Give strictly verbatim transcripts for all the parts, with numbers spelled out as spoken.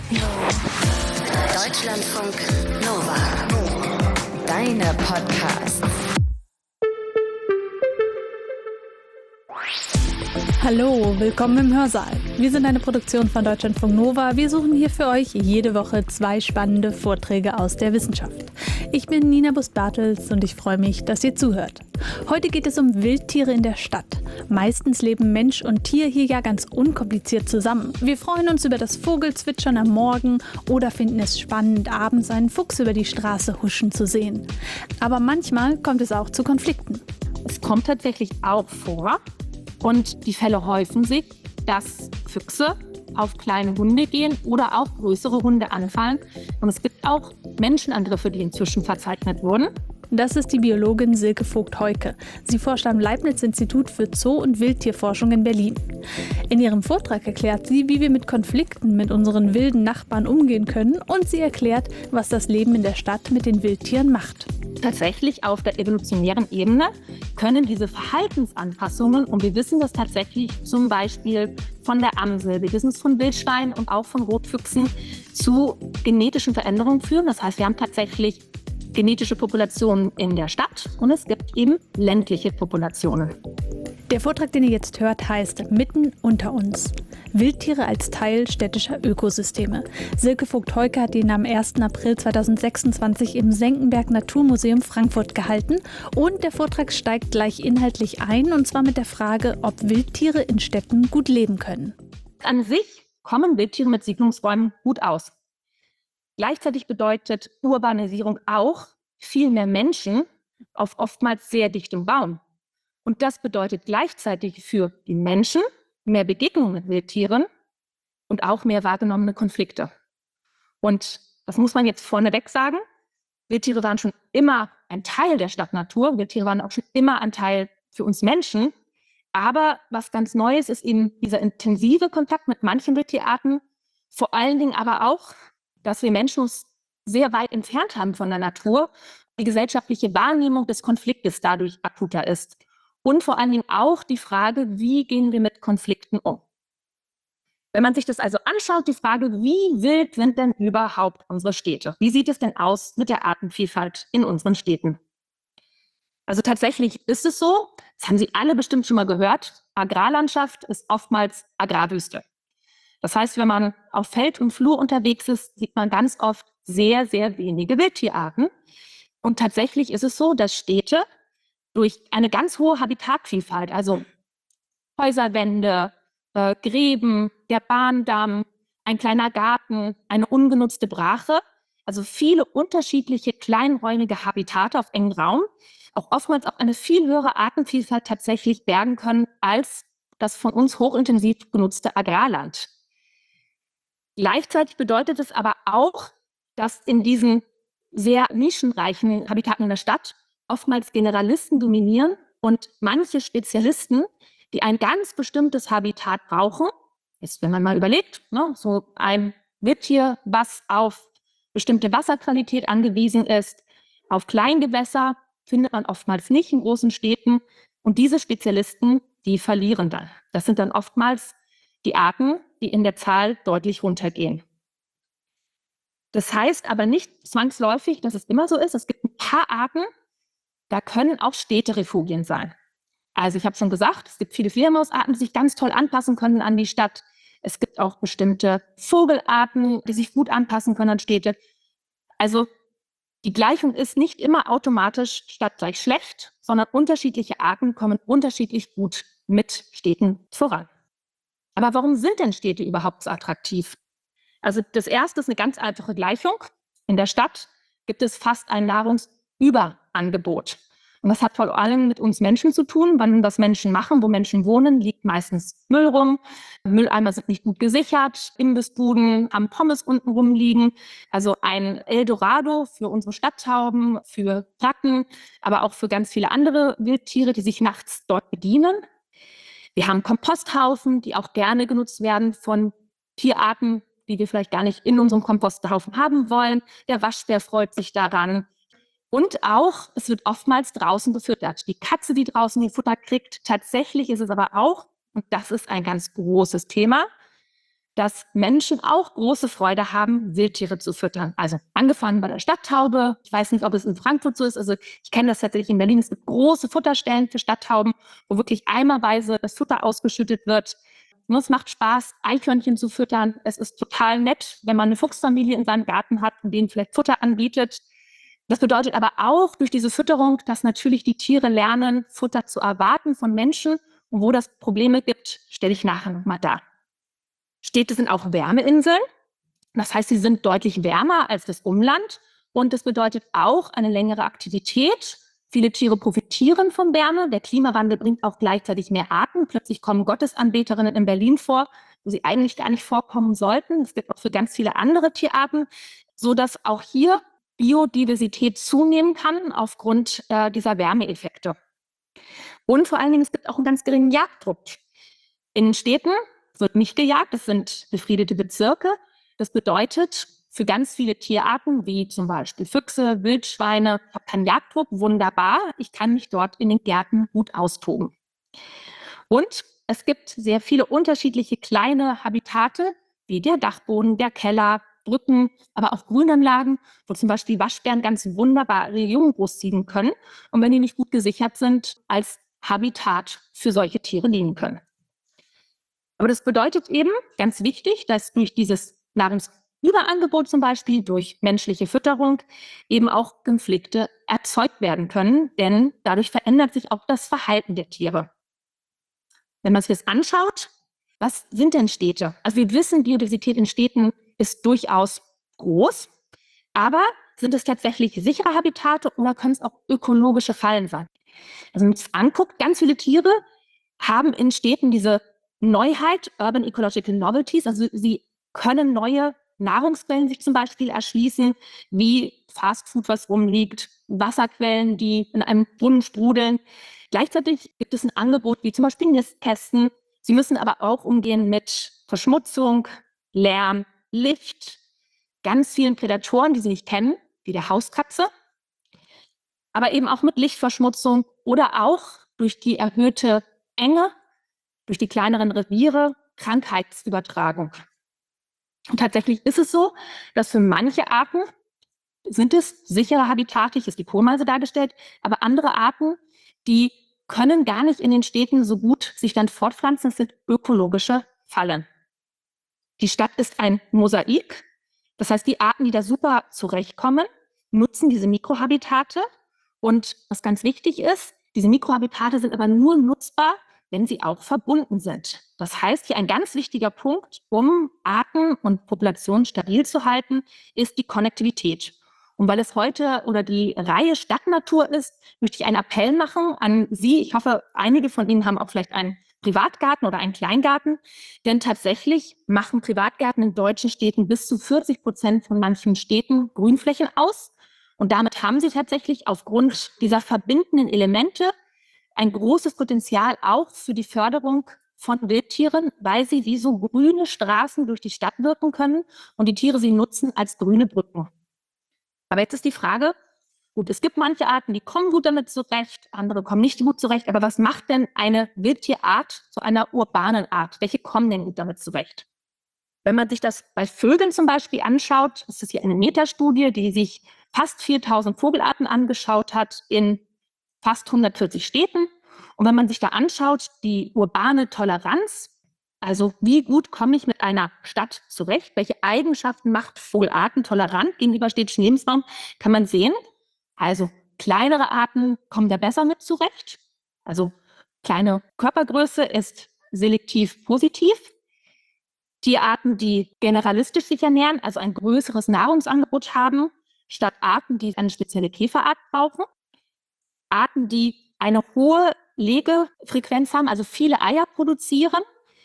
Deutschlandfunk Nova. Deine Podcasts. Hallo, willkommen im Hörsaal. Wir sind eine Produktion von Deutschlandfunk Nova. Wir suchen hier für euch jede Woche zwei spannende Vorträge aus der Wissenschaft. Ich bin Nina Bust-Bartels und ich freue mich, dass ihr zuhört. Heute geht es um Wildtiere in der Stadt. Meistens leben Mensch und Tier hier ja ganz unkompliziert zusammen. Wir freuen uns über das Vogelzwitschern am Morgen oder finden es spannend, abends einen Fuchs über die Straße huschen zu sehen. Aber manchmal kommt es auch zu Konflikten. Es kommt tatsächlich auch vor und die Fälle häufen sich, dass Füchse auf kleine Hunde gehen oder auch größere Hunde anfallen. Und es gibt auch Menschenangriffe, die inzwischen verzeichnet wurden. Das ist die Biologin Silke Vogt-Heuke. Sie forscht am Leibniz-Institut für Zoo- und Wildtierforschung in Berlin. In ihrem Vortrag erklärt sie, wie wir mit Konflikten mit unseren wilden Nachbarn umgehen können, und sie erklärt, was das Leben in der Stadt mit den Wildtieren macht. Tatsächlich auf der evolutionären Ebene können diese Verhaltensanpassungen, und wir wissen das tatsächlich zum Beispiel von der Amsel, wir wissen es von Wildschweinen und auch von Rotfüchsen, zu genetischen Veränderungen führen. Das heißt, wir haben tatsächlich genetische Populationen in der Stadt und es gibt eben ländliche Populationen. Der Vortrag, den ihr jetzt hört, heißt Mitten unter uns. Wildtiere als Teil städtischer Ökosysteme. Silke Vogt-Heuke hat ihn am ersten April zweitausendsechsundzwanzig im Senckenberg Naturmuseum Frankfurt gehalten. Und der Vortrag steigt gleich inhaltlich ein, und zwar mit der Frage, ob Wildtiere in Städten gut leben können. An sich kommen Wildtiere mit Siedlungsräumen gut aus. Gleichzeitig bedeutet Urbanisierung auch viel mehr Menschen auf oftmals sehr dichtem Raum. Und das bedeutet gleichzeitig für die Menschen mehr Begegnungen mit Wildtieren und auch mehr wahrgenommene Konflikte. Und das muss man jetzt vorneweg sagen. Wildtiere waren schon immer ein Teil der Stadtnatur. Wildtiere waren auch schon immer ein Teil für uns Menschen. Aber was ganz Neues ist eben dieser intensive Kontakt mit manchen Wildtierarten. Vor allen Dingen aber auch, dass wir Menschen uns sehr weit entfernt haben von der Natur. Die gesellschaftliche Wahrnehmung des Konfliktes dadurch akuter ist. Und vor allen Dingen auch die Frage, wie gehen wir mit Konflikten um? Wenn man sich das also anschaut, die Frage, wie wild sind denn überhaupt unsere Städte? Wie sieht es denn aus mit der Artenvielfalt in unseren Städten? Also tatsächlich ist es so, das haben Sie alle bestimmt schon mal gehört, Agrarlandschaft ist oftmals Agrarwüste. Das heißt, wenn man auf Feld und Flur unterwegs ist, sieht man ganz oft sehr, sehr wenige Wildtierarten. Und tatsächlich ist es so, dass Städte durch eine ganz hohe Habitatvielfalt, also Häuserwände, äh, Gräben, der Bahndamm, ein kleiner Garten, eine ungenutzte Brache, also viele unterschiedliche kleinräumige Habitate auf engem Raum, auch oftmals auch eine viel höhere Artenvielfalt tatsächlich bergen können als das von uns hochintensiv genutzte Agrarland. Gleichzeitig bedeutet es aber auch, dass in diesen sehr nischenreichen Habitaten in der Stadt oftmals Generalisten dominieren und manche Spezialisten, die ein ganz bestimmtes Habitat brauchen, ist, wenn man mal überlegt, ne, so ein Wildtier, was auf bestimmte Wasserqualität angewiesen ist, auf Kleingewässer, findet man oftmals nicht in großen Städten. Und diese Spezialisten, die verlieren dann. Das sind dann oftmals die Arten, die in der Zahl deutlich runtergehen. Das heißt aber nicht zwangsläufig, dass es immer so ist. Es gibt ein paar Arten, da können auch Städterefugien sein. Also ich habe schon gesagt, es gibt viele Fledermausarten, die sich ganz toll anpassen können an die Stadt. Es gibt auch bestimmte Vogelarten, die sich gut anpassen können an Städte. Also die Gleichung ist nicht immer automatisch Stadt gleich schlecht, sondern unterschiedliche Arten kommen unterschiedlich gut mit Städten voran. Aber warum sind denn Städte überhaupt so attraktiv? Also das erste ist eine ganz einfache Gleichung. In der Stadt gibt es fast ein Nahrungsüberangebot. Und das hat vor allem mit uns Menschen zu tun. Wann das Menschen machen, wo Menschen wohnen, liegt meistens Müll rum. Mülleimer sind nicht gut gesichert. Imbissbuden haben Pommes unten rumliegen. Also ein Eldorado für unsere Stadttauben, für Ratten, aber auch für ganz viele andere Wildtiere, die sich nachts dort bedienen. Wir haben Komposthaufen, die auch gerne genutzt werden von Tierarten, die wir vielleicht gar nicht in unserem Komposthaufen haben wollen. Der Waschbär freut sich daran. Und auch, es wird oftmals draußen gefüttert. Die Katze, die draußen ihr Futter kriegt. Tatsächlich ist es aber auch, und das ist ein ganz großes Thema, dass Menschen auch große Freude haben, Wildtiere zu füttern. Also angefangen bei der Stadttaube. Ich weiß nicht, ob es in Frankfurt so ist. Also ich kenne das tatsächlich in Berlin. Es gibt große Futterstellen für Stadttauben, wo wirklich eimerweise das Futter ausgeschüttet wird. Und es macht Spaß, Eichhörnchen zu füttern. Es ist total nett, wenn man eine Fuchsfamilie in seinem Garten hat und denen vielleicht Futter anbietet. Das bedeutet aber auch durch diese Fütterung, dass natürlich die Tiere lernen, Futter zu erwarten von Menschen. Und wo das Probleme gibt, stelle ich nachher nochmal dar. Städte sind auch Wärmeinseln. Das heißt, sie sind deutlich wärmer als das Umland. Und das bedeutet auch eine längere Aktivität. Viele Tiere profitieren von Wärme. Der Klimawandel bringt auch gleichzeitig mehr Arten. Plötzlich kommen Gottesanbeterinnen in Berlin vor, wo sie eigentlich gar nicht vorkommen sollten. Das gilt auch für ganz viele andere Tierarten, sodass auch hier Biodiversität zunehmen kann aufgrund äh, dieser Wärmeeffekte. Und vor allen Dingen, es gibt auch einen ganz geringen Jagddruck. In Städten wird nicht gejagt, das sind befriedete Bezirke. Das bedeutet für ganz viele Tierarten, wie zum Beispiel Füchse, Wildschweine, ich habe keinen Jagddruck, wunderbar, ich kann mich dort in den Gärten gut austoben. Und es gibt sehr viele unterschiedliche kleine Habitate, wie der Dachboden, der Keller, Brücken, aber auch Grünanlagen, wo zum Beispiel Waschbären ganz wunderbar ihre Jungen großziehen können und wenn die nicht gut gesichert sind, als Habitat für solche Tiere dienen können. Aber das bedeutet eben, ganz wichtig, dass durch dieses Nahrungsüberangebot zum Beispiel, durch menschliche Fütterung, eben auch Konflikte erzeugt werden können, denn dadurch verändert sich auch das Verhalten der Tiere. Wenn man sich das anschaut, was sind denn Städte? Also wir wissen, Biodiversität in Städten ist durchaus groß, aber sind es tatsächlich sichere Habitate oder können es auch ökologische Fallen sein? Also wenn man sich das anguckt, ganz viele Tiere haben in Städten diese Neuheit, Urban Ecological Novelties, also sie können neue Nahrungsquellen sich zum Beispiel erschließen, wie Fastfood, was rumliegt, Wasserquellen, die in einem Brunnen sprudeln. Gleichzeitig gibt es ein Angebot wie zum Beispiel Nistkästen. Sie müssen aber auch umgehen mit Verschmutzung, Lärm, Licht, ganz vielen Prädatoren, die sie nicht kennen, wie der Hauskatze, aber eben auch mit Lichtverschmutzung oder auch durch die erhöhte Enge, durch die kleineren Reviere, Krankheitsübertragung. Und tatsächlich ist es so, dass für manche Arten sind es sichere Habitate, hier ist die Kohlmeise dargestellt, aber andere Arten, die können gar nicht in den Städten so gut sich dann fortpflanzen, das sind ökologische Fallen. Die Stadt ist ein Mosaik, das heißt, die Arten, die da super zurechtkommen, nutzen diese Mikrohabitate. Und was ganz wichtig ist, diese Mikrohabitate sind aber nur nutzbar, wenn sie auch verbunden sind. Das heißt, hier ein ganz wichtiger Punkt, um Arten und Populationen stabil zu halten, ist die Konnektivität. Und weil es heute oder die Reihe Stadtnatur ist, möchte ich einen Appell machen an Sie. Ich hoffe, einige von Ihnen haben auch vielleicht einen Privatgarten oder einen Kleingarten. Denn tatsächlich machen Privatgärten in deutschen Städten bis zu vierzig Prozent von manchen Städten Grünflächen aus. Und damit haben sie tatsächlich aufgrund dieser verbindenden Elemente ein großes Potenzial auch für die Förderung von Wildtieren, weil sie wie so grüne Straßen durch die Stadt wirken können und die Tiere sie nutzen als grüne Brücken. Aber jetzt ist die Frage, gut, es gibt manche Arten, die kommen gut damit zurecht, andere kommen nicht gut zurecht, aber was macht denn eine Wildtierart zu einer urbanen Art? Welche kommen denn gut damit zurecht? Wenn man sich das bei Vögeln zum Beispiel anschaut, das ist hier eine Metastudie, die sich fast viertausend Vogelarten angeschaut hat in fast hundertvierzig Städten. Und wenn man sich da anschaut, die urbane Toleranz, also wie gut komme ich mit einer Stadt zurecht, welche Eigenschaften macht Vogelarten tolerant gegenüber städtischen Lebensraum, kann man sehen. Also kleinere Arten kommen da besser mit zurecht. Also kleine Körpergröße ist selektiv positiv. Tierarten, die generalistisch sich ernähren, also ein größeres Nahrungsangebot haben, statt Arten, die eine spezielle Käferart brauchen. Arten, die eine hohe Legefrequenz haben, also viele Eier produzieren.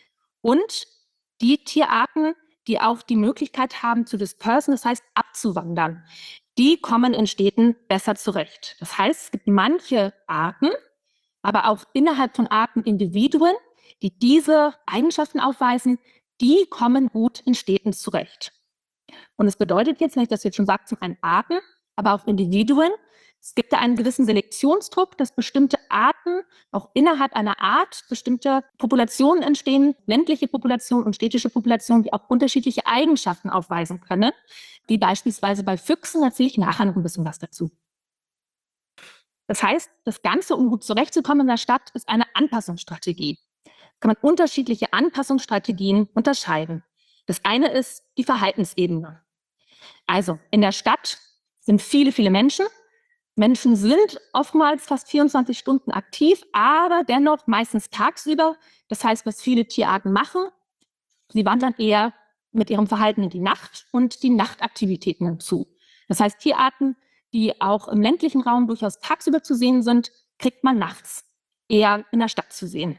Und die Tierarten, die auch die Möglichkeit haben zu dispersen, das heißt abzuwandern, die kommen in Städten besser zurecht. Das heißt, es gibt manche Arten, aber auch innerhalb von Arten Individuen, die diese Eigenschaften aufweisen, die kommen gut in Städten zurecht. Und es bedeutet jetzt, wenn ich das jetzt schon sage, zum einen Arten, aber auch Individuen, Es gibt da einen gewissen Selektionsdruck, dass bestimmte Arten, auch innerhalb einer Art, bestimmte Populationen entstehen, ländliche Populationen und städtische Populationen, die auch unterschiedliche Eigenschaften aufweisen können, wie beispielsweise bei Füchsen. Erzähle ich nachher noch ein bisschen was dazu. Das heißt, das Ganze, um gut zurechtzukommen in der Stadt, ist eine Anpassungsstrategie. Da kann man unterschiedliche Anpassungsstrategien unterscheiden. Das eine ist die Verhaltensebene. Also in der Stadt sind viele, viele Menschen. Menschen sind oftmals fast vierundzwanzig Stunden aktiv, aber dennoch meistens tagsüber. Das heißt, was viele Tierarten machen, sie wandern eher mit ihrem Verhalten in die Nacht und die Nachtaktivitäten hinzu. Das heißt, Tierarten, die auch im ländlichen Raum durchaus tagsüber zu sehen sind, kriegt man nachts eher in der Stadt zu sehen.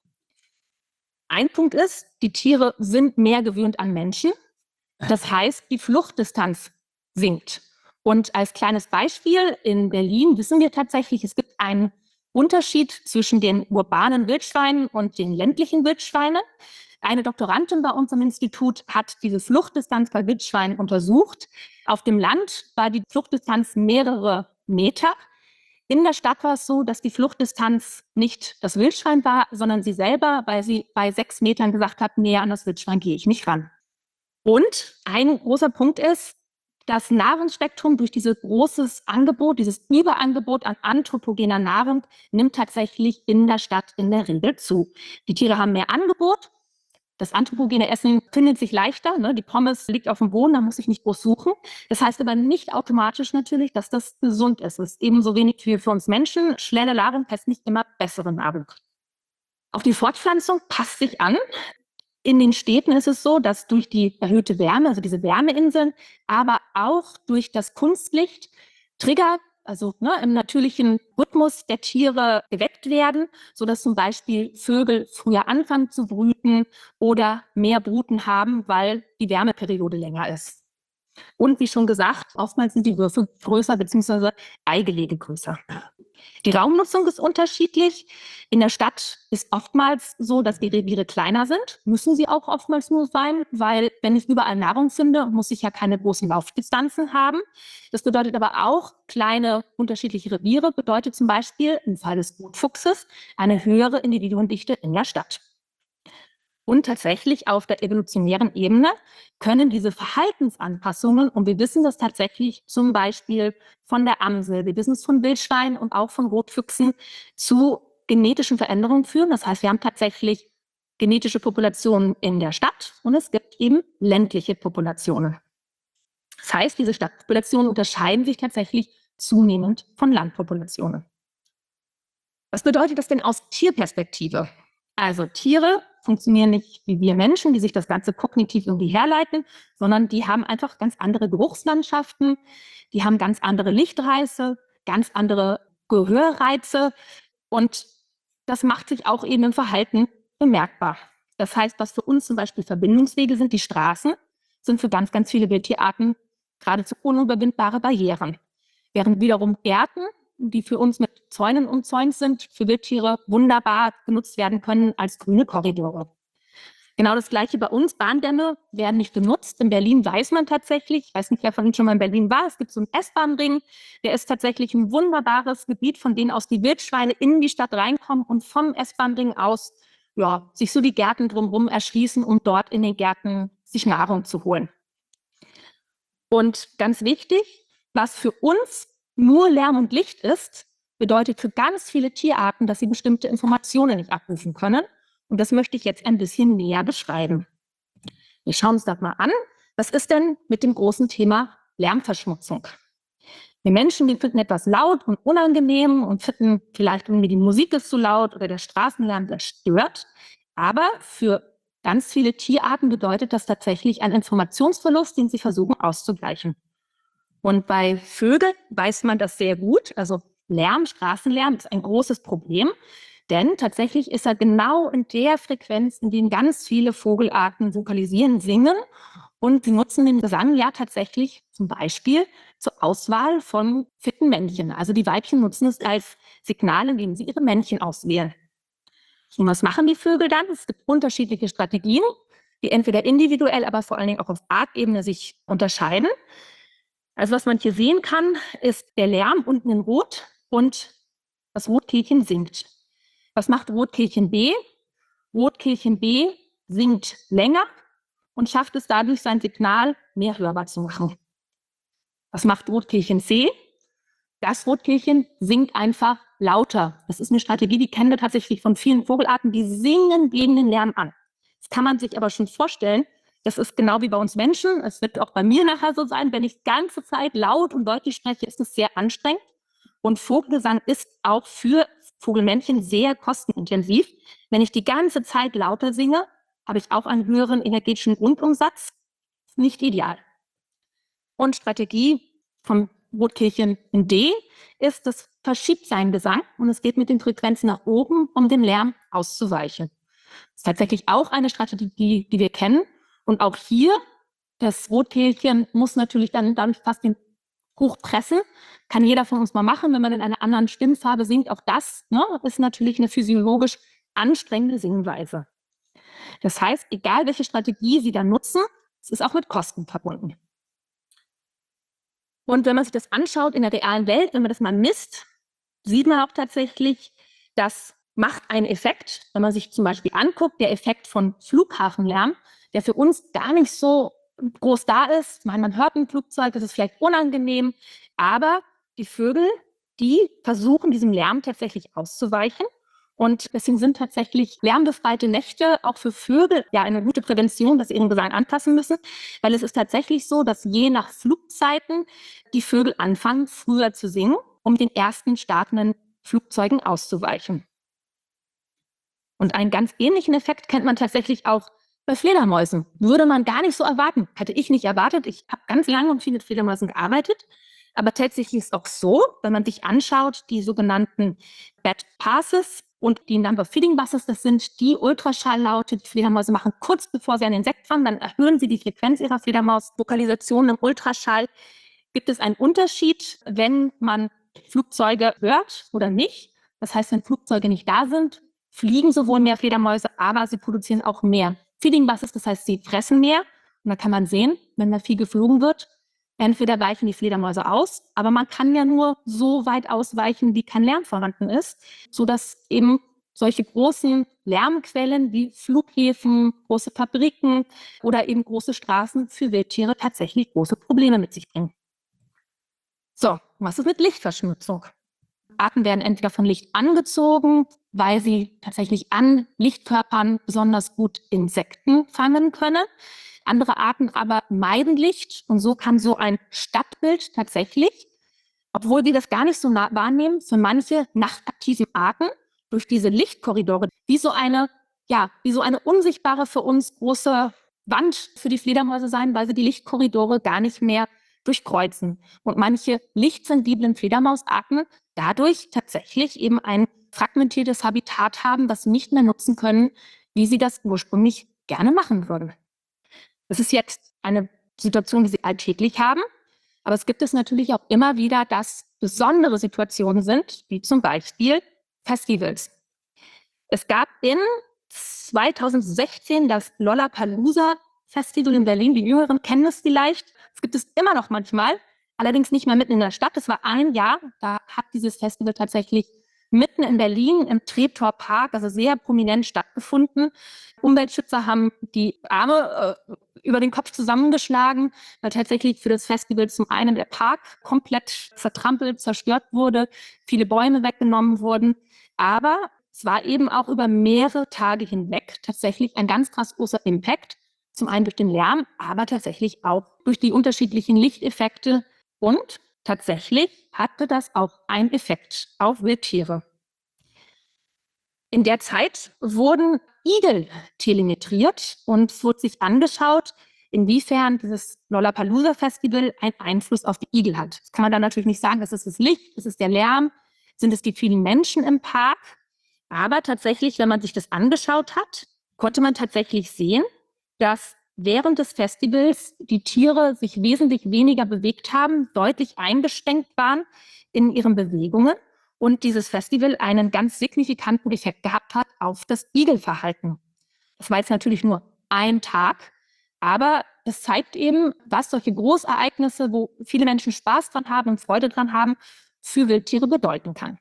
Ein Punkt ist, die Tiere sind mehr gewöhnt an Menschen. Das heißt, die Fluchtdistanz sinkt. Und als kleines Beispiel, in Berlin wissen wir tatsächlich, es gibt einen Unterschied zwischen den urbanen Wildschweinen und den ländlichen Wildschweinen. Eine Doktorandin bei uns am Institut hat diese Fluchtdistanz bei Wildschweinen untersucht. Auf dem Land war die Fluchtdistanz mehrere Meter. In der Stadt war es so, dass die Fluchtdistanz nicht das Wildschwein war, sondern sie selber, weil sie bei sechs Metern gesagt hat, näher an das Wildschwein gehe ich nicht ran. Und ein großer Punkt ist, das Nahrungsspektrum durch dieses großes Angebot, dieses Überangebot an anthropogener Nahrung nimmt tatsächlich in der Stadt in der Regel zu. Die Tiere haben mehr Angebot. Das anthropogene Essen findet sich leichter. Ne? Die Pommes liegt auf dem Boden, da muss ich nicht groß suchen. Das heißt aber nicht automatisch natürlich, dass das gesund ist. Es ist ebenso wenig wie für uns Menschen. Schnelle Nahrung heißt nicht immer bessere Nahrung. Auch die Fortpflanzung passt sich an. In den Städten ist es so, dass durch die erhöhte Wärme, also diese Wärmeinseln, aber auch durch das Kunstlicht Trigger, also ne, im natürlichen Rhythmus der Tiere geweckt werden, sodass zum Beispiel Vögel früher anfangen zu brüten oder mehr Bruten haben, weil die Wärmeperiode länger ist. Und wie schon gesagt, oftmals sind die Würfe größer bzw. Eigelege größer. Die Raumnutzung ist unterschiedlich. In der Stadt ist oftmals so, dass die Reviere kleiner sind. Müssen sie auch oftmals nur sein, weil wenn ich überall Nahrung finde, muss ich ja keine großen Laufdistanzen haben. Das bedeutet aber auch, kleine unterschiedliche Reviere bedeutet zum Beispiel im Fall des Rotfuchses eine höhere Individuendichte in der Stadt. Und tatsächlich auf der evolutionären Ebene können diese Verhaltensanpassungen, und wir wissen das tatsächlich zum Beispiel von der Amsel, wir wissen es von Wildschweinen und auch von Rotfüchsen, zu genetischen Veränderungen führen. Das heißt, wir haben tatsächlich genetische Populationen in der Stadt und es gibt eben ländliche Populationen. Das heißt, diese Stadtpopulationen unterscheiden sich tatsächlich zunehmend von Landpopulationen. Was bedeutet das denn aus Tierperspektive? Also Tiere funktionieren nicht wie wir Menschen, die sich das Ganze kognitiv irgendwie herleiten, sondern die haben einfach ganz andere Geruchslandschaften, die haben ganz andere Lichtreize, ganz andere Gehörreize und das macht sich auch eben im Verhalten bemerkbar. Das heißt, was für uns zum Beispiel Verbindungswege sind, die Straßen, sind für ganz, ganz viele Wildtierarten geradezu unüberwindbare Barrieren. Während wiederum Gärten, die für uns mit Zäunen umzäunt sind, für Wildtiere wunderbar genutzt werden können als grüne Korridore. Genau das Gleiche bei uns. Bahndämme werden nicht genutzt. In Berlin weiß man tatsächlich, ich weiß nicht, wer von Ihnen schon mal in Berlin war, es gibt so einen S-Bahn-Ring, der ist tatsächlich ein wunderbares Gebiet, von dem aus die Wildschweine in die Stadt reinkommen und vom S-Bahn-Ring aus ja, sich so die Gärten drumherum erschließen, um dort in den Gärten sich Nahrung zu holen. Und ganz wichtig, was für uns nur Lärm und Licht ist, bedeutet für ganz viele Tierarten, dass sie bestimmte Informationen nicht abrufen können. Und das möchte ich jetzt ein bisschen näher beschreiben. Wir schauen uns das mal an. Was ist denn mit dem großen Thema Lärmverschmutzung? Wir Menschen, die finden etwas laut und unangenehm und finden vielleicht irgendwie die Musik ist zu laut oder der Straßenlärm, der stört. Aber für ganz viele Tierarten bedeutet das tatsächlich einen Informationsverlust, den sie versuchen auszugleichen. Und bei Vögeln weiß man das sehr gut. Also Lärm, Straßenlärm ist ein großes Problem, denn tatsächlich ist er genau in der Frequenz, in denen ganz viele Vogelarten vokalisieren, singen. Und sie nutzen den Gesang ja tatsächlich zum Beispiel zur Auswahl von fitten Männchen. Also die Weibchen nutzen es als Signal, indem sie ihre Männchen auswählen. Und was machen die Vögel dann? Es gibt unterschiedliche Strategien, die entweder individuell, aber vor allen Dingen auch auf Artebene sich unterscheiden. Also was man hier sehen kann, ist der Lärm unten in Rot und das Rotkehlchen singt. Was macht Rotkehlchen B? Rotkehlchen B singt länger und schafft es dadurch, sein Signal mehr hörbar zu machen. Was macht Rotkehlchen C? Das Rotkehlchen singt einfach lauter. Das ist eine Strategie, die kennen wir tatsächlich von vielen Vogelarten, die singen gegen den Lärm an. Das kann man sich aber schon vorstellen. Das ist genau wie bei uns Menschen. Es wird auch bei mir nachher so sein, wenn ich die ganze Zeit laut und deutlich spreche, ist es sehr anstrengend. Und Vogelgesang ist auch für Vogelmännchen sehr kostenintensiv. Wenn ich die ganze Zeit lauter singe, habe ich auch einen höheren energetischen Rundumsatz. Nicht ideal. Und Strategie vom Rotkehlchen in D ist, das verschiebt seinen Gesang und es geht mit den Frequenzen nach oben, um dem Lärm auszuweichen. Das ist tatsächlich auch eine Strategie, die wir kennen. Und auch hier, das Rotkehlchen muss natürlich dann dadurch fast den hochpressen. Kann jeder von uns mal machen, wenn man in einer anderen Stimmfarbe singt. Auch das, ne, ist natürlich eine physiologisch anstrengende Singweise. Das heißt, egal welche Strategie Sie da nutzen, es ist auch mit Kosten verbunden. Und wenn man sich das anschaut in der realen Welt, wenn man das mal misst, sieht man auch tatsächlich, das macht einen Effekt. Wenn man sich zum Beispiel anguckt, der Effekt von Flughafenlärm, der für uns gar nicht so groß da ist. Ich meine, man hört ein Flugzeug, das ist vielleicht unangenehm, aber die Vögel, die versuchen, diesem Lärm tatsächlich auszuweichen. Und deswegen sind tatsächlich lärmbefreite Nächte auch für Vögel ja eine gute Prävention, dass sie ihren Gesang anpassen müssen, weil es ist tatsächlich so, dass je nach Flugzeiten die Vögel anfangen, früher zu singen, um den ersten startenden Flugzeugen auszuweichen. Und einen ganz ähnlichen Effekt kennt man tatsächlich auch bei Fledermäusen. Würde man gar nicht so erwarten. Hätte ich nicht erwartet. Ich habe ganz lange und viel mit Fledermäusen gearbeitet. Aber tatsächlich ist es auch so, wenn man sich anschaut, die sogenannten Bad Passes und die Number Feeding Buses, das sind die Ultraschalllaute, die Fledermäuse machen, kurz bevor sie einen Insekt fangen. Dann erhöhen sie die Frequenz ihrer Fledermaus-Lokalisation im Ultraschall. Gibt es einen Unterschied, wenn man Flugzeuge hört oder nicht? Das heißt, wenn Flugzeuge nicht da sind, fliegen sowohl mehr Fledermäuse, aber sie produzieren auch mehr Feeding Buses, das heißt, sie fressen mehr. Und da kann man sehen, wenn da viel geflogen wird, entweder weichen die Fledermäuse aus, aber man kann ja nur so weit ausweichen, wie kein Lärm vorhanden ist, sodass eben solche großen Lärmquellen wie Flughäfen, große Fabriken oder eben große Straßen für Wildtiere tatsächlich große Probleme mit sich bringen. So, was ist mit Lichtverschmutzung? Arten werden entweder von Licht angezogen, weil sie tatsächlich an Lichtkörpern besonders gut Insekten fangen können. Andere Arten aber meiden Licht und so kann so ein Stadtbild tatsächlich, obwohl wir das gar nicht so nah wahrnehmen, für manche nachtaktiven Arten durch diese Lichtkorridore wie so eine, ja, wie so eine unsichtbare für uns große Wand für die Fledermäuse sein, weil sie die Lichtkorridore gar nicht mehr durchkreuzen. Und manche lichtsensiblen Fledermausarten dadurch tatsächlich eben ein fragmentiertes Habitat haben, das sie nicht mehr nutzen können, wie sie das ursprünglich gerne machen würden. Das ist jetzt eine Situation, die sie alltäglich haben, aber es gibt es natürlich auch immer wieder, dass besondere Situationen sind, wie zum Beispiel Festivals. Es gab in zweitausendsechzehn das Lollapalooza Festival in Berlin. Die Jüngeren kennen es vielleicht. Es gibt es immer noch manchmal, allerdings nicht mehr mitten in der Stadt. Es war ein Jahr, da hat dieses Festival tatsächlich mitten in Berlin im Treptower Park, also sehr prominent stattgefunden. Umweltschützer haben die Arme äh, über den Kopf zusammengeschlagen, weil tatsächlich für das Festival zum einen der Park komplett zertrampelt, zerstört wurde, viele Bäume weggenommen wurden. Aber es war eben auch über mehrere Tage hinweg tatsächlich ein ganz krass großer Impact. Zum einen durch den Lärm, aber tatsächlich auch durch die unterschiedlichen Lichteffekte. Und tatsächlich hatte das auch einen Effekt auf Wildtiere. In der Zeit wurden Igel telemetriert und es wurde sich angeschaut, inwiefern dieses Lollapalooza-Festival einen Einfluss auf die Igel hat. Das kann man dann natürlich nicht sagen, das ist das Licht, das ist der Lärm, sind es die vielen Menschen im Park. Aber tatsächlich, wenn man sich das angeschaut hat, konnte man tatsächlich sehen, dass während des Festivals die Tiere sich wesentlich weniger bewegt haben, deutlich eingeschränkt waren in ihren Bewegungen und dieses Festival einen ganz signifikanten Effekt gehabt hat auf das Igelverhalten. Das war jetzt natürlich nur ein Tag, aber das zeigt eben, was solche Großereignisse, wo viele Menschen Spaß dran haben und Freude dran haben, für Wildtiere bedeuten kann.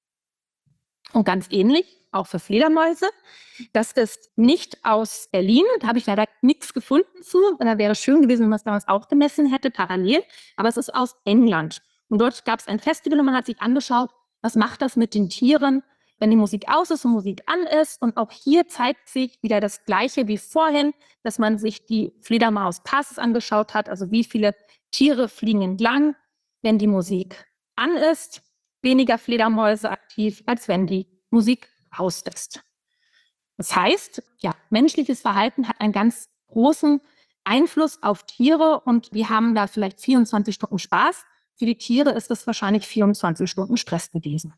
Und ganz ähnlich auch für Fledermäuse. Das ist nicht aus Berlin, da habe ich leider nichts gefunden zu. Da wäre schön gewesen, wenn man es damals auch gemessen hätte, parallel. Aber es ist aus England. Und dort gab es ein Festival und man hat sich angeschaut, was macht das mit den Tieren, wenn die Musik aus ist und Musik an ist. Und auch hier zeigt sich wieder das Gleiche wie vorhin, dass man sich die Fledermaus-Passes angeschaut hat, also wie viele Tiere fliegen entlang, wenn die Musik an ist. Weniger Fledermäuse aktiv, als wenn die Musik aus ist. Das heißt, ja, menschliches Verhalten hat einen ganz großen Einfluss auf Tiere und wir haben da vielleicht vierundzwanzig Stunden Spaß. Für die Tiere ist das wahrscheinlich vierundzwanzig Stunden Stress gewesen.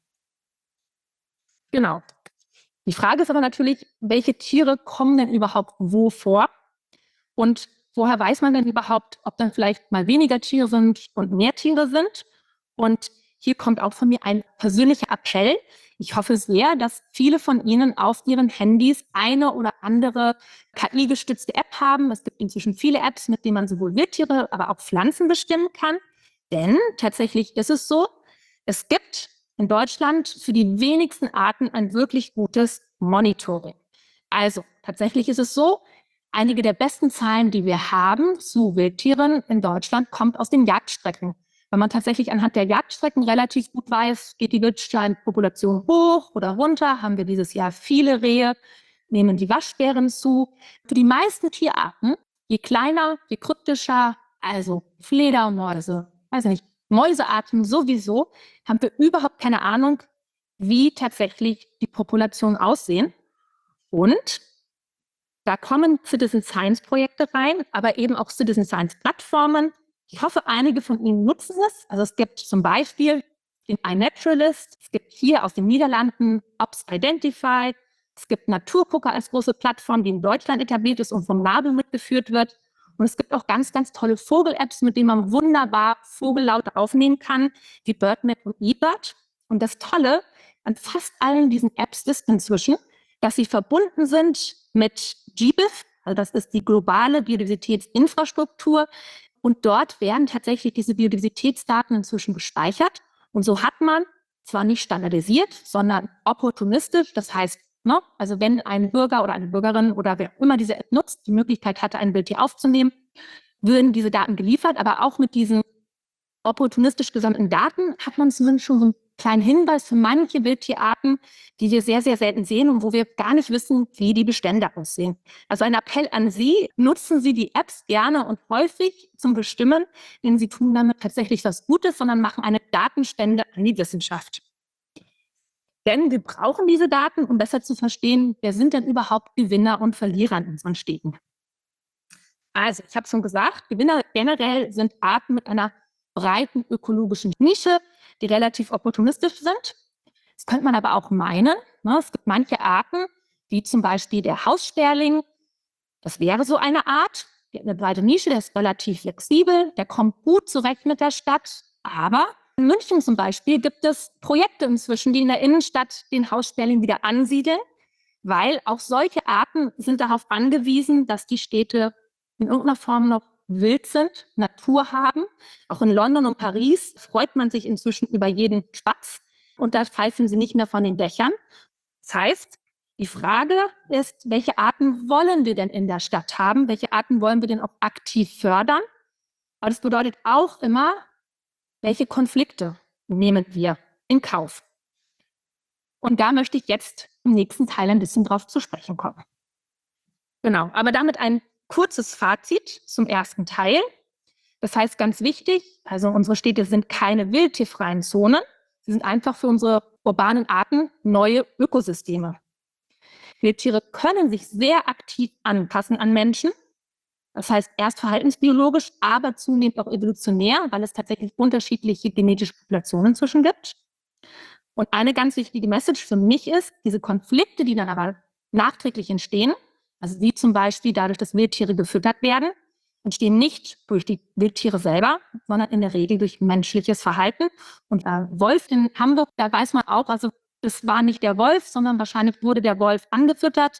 Genau. Die Frage ist aber natürlich, welche Tiere kommen denn überhaupt wo vor? Und woher weiß man denn überhaupt, ob dann vielleicht mal weniger Tiere sind und mehr Tiere sind? Und hier kommt auch von mir ein persönlicher Appell. Ich hoffe sehr, dass viele von Ihnen auf Ihren Handys eine oder andere K I-gestützte App haben. Es gibt inzwischen viele Apps, mit denen man sowohl Wildtiere, aber auch Pflanzen bestimmen kann. Denn tatsächlich ist es so, es gibt in Deutschland für die wenigsten Arten ein wirklich gutes Monitoring. Also tatsächlich ist es so, einige der besten Zahlen, die wir haben zu Wildtieren in Deutschland, kommt aus den Jagdstrecken. Weil man tatsächlich anhand der Jagdstrecken relativ gut weiß, geht die Wildsteinpopulation hoch oder runter, haben wir dieses Jahr viele Rehe, nehmen die Waschbären zu. Für die meisten Tierarten, je kleiner, je kryptischer, also Fledermäuse, weiß ich nicht, Mäusearten sowieso, haben wir überhaupt keine Ahnung, wie tatsächlich die Populationen aussehen. Und da kommen Citizen Science Projekte rein, aber eben auch Citizen Science Plattformen. Ich hoffe, einige von Ihnen nutzen es. Also es gibt zum Beispiel den iNaturalist, es gibt hier aus den Niederlanden Ops Identify, es gibt Naturgucker als große Plattform, die in Deutschland etabliert ist und vom NABU mitgeführt wird. Und es gibt auch ganz, ganz tolle Vogel-Apps, mit denen man wunderbar Vogellaute aufnehmen kann, wie BirdMap und eBird. Und das Tolle an fast allen diesen Apps ist inzwischen, dass sie verbunden sind mit G B I F, also das ist die globale Biodiversitätsinfrastruktur. Und dort werden tatsächlich diese Biodiversitätsdaten inzwischen gespeichert. Und so hat man zwar nicht standardisiert, sondern opportunistisch. Das heißt, ne, also wenn ein Bürger oder eine Bürgerin oder wer immer diese App nutzt, die Möglichkeit hatte, ein Wildtier aufzunehmen, würden diese Daten geliefert. Aber auch mit diesen opportunistisch gesammelten Daten hat man zumindest schon so einen kleinen Hinweis für manche Wildtierarten, die wir sehr, sehr selten sehen und wo wir gar nicht wissen, wie die Bestände aussehen. Also ein Appell an Sie, nutzen Sie die Apps gerne und häufig zum Bestimmen, denn sie tun damit tatsächlich was Gutes, sondern machen eine Datenspende an die Wissenschaft. Denn wir brauchen diese Daten, um besser zu verstehen, wer sind denn überhaupt Gewinner und Verlierer in unseren Städten. Also, ich habe schon gesagt, Gewinner generell sind Arten mit einer breiten ökologischen Nische, die relativ opportunistisch sind. Das könnte man aber auch meinen. Ne? Es gibt manche Arten, wie zum Beispiel der Haussperling. Das wäre so eine Art. Der hat eine breite Nische, der ist relativ flexibel, der kommt gut zurecht mit der Stadt. Aber in München zum Beispiel gibt es Projekte inzwischen, die in der Innenstadt den Haussperling wieder ansiedeln, weil auch solche Arten sind darauf angewiesen, dass die Städte in irgendeiner Form noch wild sind, Natur haben. Auch in London und Paris freut man sich inzwischen über jeden Spatz und da pfeifen sie nicht mehr von den Dächern. Das heißt, die Frage ist, welche Arten wollen wir denn in der Stadt haben? Welche Arten wollen wir denn auch aktiv fördern? Aber das bedeutet auch immer, welche Konflikte nehmen wir in Kauf? Und da möchte ich jetzt im nächsten Teil ein bisschen drauf zu sprechen kommen. Genau, aber damit ein kurzes Fazit zum ersten Teil. Das heißt ganz wichtig, also unsere Städte sind keine wildtierfreien Zonen. Sie sind einfach für unsere urbanen Arten neue Ökosysteme. Wildtiere können sich sehr aktiv anpassen an Menschen. Das heißt erst verhaltensbiologisch, aber zunehmend auch evolutionär, weil es tatsächlich unterschiedliche genetische Populationen inzwischen gibt. Und eine ganz wichtige Message für mich ist, diese Konflikte, die dann aber nachträglich entstehen, also wie zum Beispiel dadurch, dass Wildtiere gefüttert werden, entstehen nicht durch die Wildtiere selber, sondern in der Regel durch menschliches Verhalten. Und äh, Wolf in Hamburg, da weiß man auch, also das war nicht der Wolf, sondern wahrscheinlich wurde der Wolf angefüttert.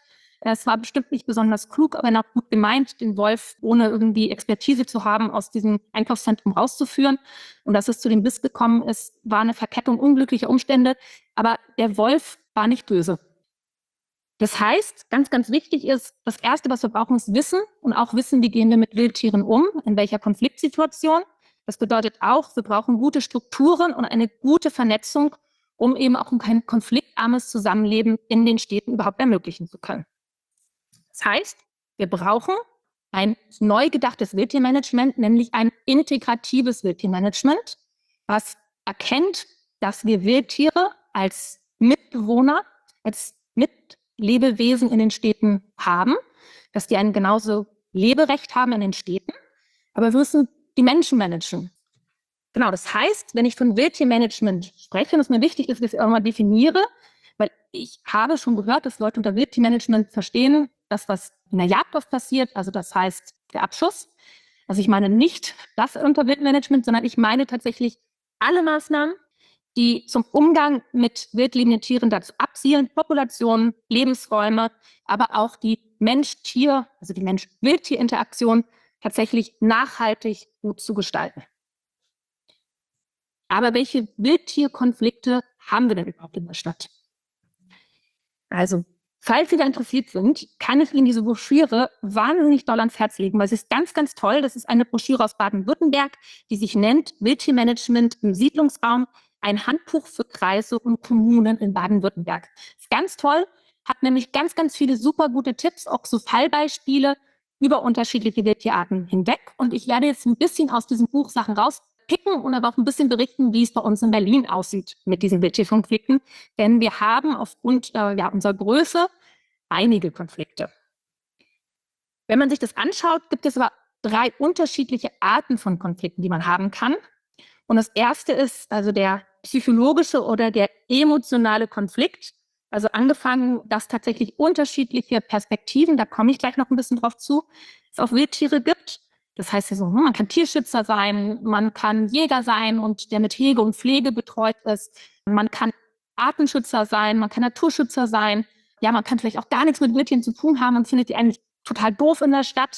Es war bestimmt nicht besonders klug, aber auch gut gemeint, den Wolf ohne irgendwie Expertise zu haben, aus diesem Einkaufszentrum rauszuführen. Und dass es zu dem Biss gekommen ist, war eine Verkettung unglücklicher Umstände. Aber der Wolf war nicht böse. Das heißt, ganz, ganz wichtig ist, das Erste, was wir brauchen, ist Wissen und auch Wissen, wie gehen wir mit Wildtieren um, in welcher Konfliktsituation. Das bedeutet auch, wir brauchen gute Strukturen und eine gute Vernetzung, um eben auch ein konfliktarmes Zusammenleben in den Städten überhaupt ermöglichen zu können. Das heißt, wir brauchen ein neu gedachtes Wildtiermanagement, nämlich ein integratives Wildtiermanagement, was erkennt, dass wir Wildtiere als Mitbewohner, als Mitlebewesen in den Städten haben, dass die ein genauso Leberecht haben in den Städten, aber wir müssen die Menschen managen. Genau, das heißt, wenn ich von Wildtiermanagement spreche, und es mir wichtig ist, dass ich auch mal definiere, weil ich habe schon gehört, dass Leute unter Wildtiermanagement verstehen, das, was in der Jagd oft passiert, also das heißt der Abschuss. Also ich meine nicht das unter Wildmanagement, sondern ich meine tatsächlich alle Maßnahmen, die zum Umgang mit wildlebenden Tieren dazu abzielen, Populationen, Lebensräume, aber auch die Mensch-Tier, also die Mensch-Wildtier-Interaktion tatsächlich nachhaltig gut zu gestalten. Aber welche Wildtierkonflikte haben wir denn überhaupt in der Stadt? Also, falls Sie da interessiert sind, kann ich Ihnen diese Broschüre wahnsinnig doll ans Herz legen, weil sie ist ganz, ganz toll. Das ist eine Broschüre aus Baden-Württemberg, die sich nennt Wildtiermanagement im Siedlungsraum, ein Handbuch für Kreise und Kommunen in Baden-Württemberg. Ist ganz toll, hat nämlich ganz, ganz viele super gute Tipps, auch so Fallbeispiele über unterschiedliche Wildtierarten hinweg. Und ich werde jetzt ein bisschen aus diesem Buch Sachen rauspicken und aber auch ein bisschen berichten, wie es bei uns in Berlin aussieht mit diesen Wildtierkonflikten. Denn wir haben aufgrund äh, ja, unserer Größe einige Konflikte. Wenn man sich das anschaut, gibt es aber drei unterschiedliche Arten von Konflikten, die man haben kann. Und das erste ist also der psychologische oder der emotionale Konflikt. Also angefangen, dass tatsächlich unterschiedliche Perspektiven, da komme ich gleich noch ein bisschen drauf zu, es auf Wildtiere gibt. Das heißt, also, man kann Tierschützer sein, man kann Jäger sein und der mit Hege und Pflege betreut ist. Man kann Artenschützer sein, man kann Naturschützer sein. Ja, man kann vielleicht auch gar nichts mit Wildtieren zu tun haben und findet die eigentlich total doof in der Stadt.